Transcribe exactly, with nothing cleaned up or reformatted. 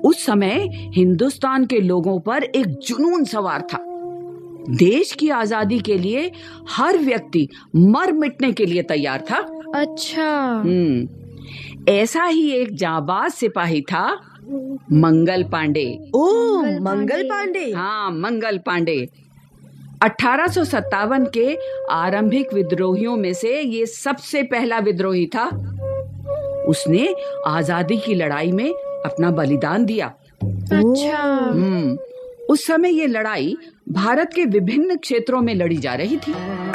उस समय हिंदुस्तान के लोगों पर एक जुनून सवार था। देश की आजादी के लिए हर व्यक्ति मर मिटने के लिए तैयार था। अच्छा। हम्म ऐसा ही एक जाबाज सिपाही था, मंगल पांडे। ओ मंगल पांडे। हाँ, मंगल पांडे। अठारह सौ सत्तावन के आरंभिक विद्रोहियों में से ये सबसे पहला विद्रोही था। उसने आजादी की लड़ाई में अपना बलिदान दिया। अच्छा। हम्म उस समय ये लड़ाई भारत के विभिन्न क्षेत्रों में लड़ी जा रही थी।